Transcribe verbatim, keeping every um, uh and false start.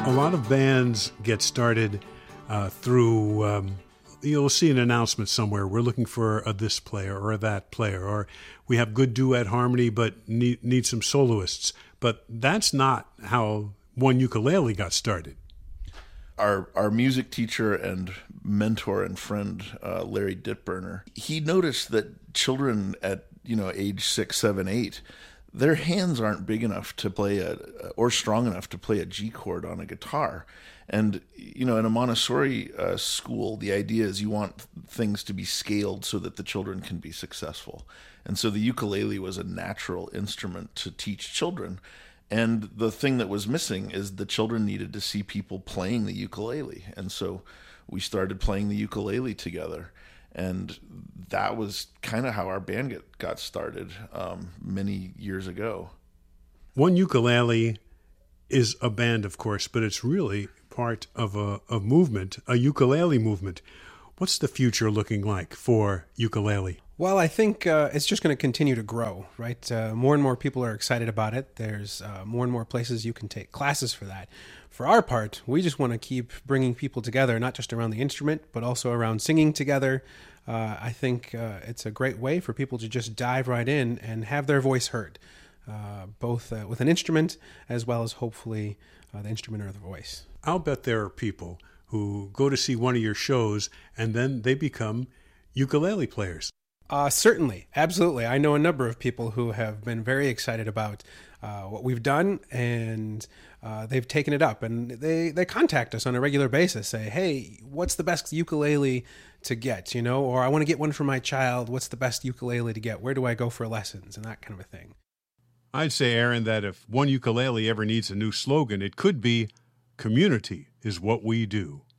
A lot of bands get started uh, through, um, you'll see an announcement somewhere, we're looking for a this player or a that player, or we have good duet harmony but need, need some soloists. But that's not how One Ukulele got started. Our our music teacher and mentor and friend, uh, Larry Ditburner, he noticed that children at, you know, age six, seven, eight, their hands aren't big enough to play a, or strong enough to play a G chord on a guitar. And, you know, in a Montessori uh, school, the idea is you want things to be scaled so that the children can be successful. And so the ukulele was a natural instrument to teach children. And the thing that was missing is the children needed to see people playing the ukulele. And so we started playing the ukulele together. And that was kind of how our band get, got started um, many years ago. One Ukulele is a band, of course, but it's really part of a, a movement, a ukulele movement. What's the future looking like for ukulele? Well, I think uh, it's just going to continue to grow, right? Uh, more and more people are excited about it. There's uh, more and more places you can take classes for that. For our part, we just want to keep bringing people together, not just around the instrument, but also around singing together. Uh, I think uh, it's a great way for people to just dive right in and have their voice heard, uh, both uh, with an instrument as well as hopefully uh, the instrument or the voice. I'll bet there are people who go to see one of your shows and then they become ukulele players. Uh, certainly, absolutely. I know a number of people who have been very excited about uh, what we've done, and uh, they've taken it up. And they, they contact us on a regular basis, say, hey, what's the best ukulele to get, you know? Or I want to get one for my child. What's the best ukulele to get? Where do I go for lessons? And that kind of a thing. I'd say, Aaron, that if One Ukulele ever needs a new slogan, it could be, community is what we do.